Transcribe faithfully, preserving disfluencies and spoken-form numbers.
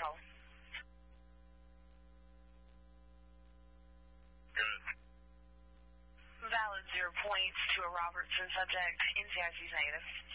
health? Good. Valid zero points to a Robertson subject. N C I C is negative.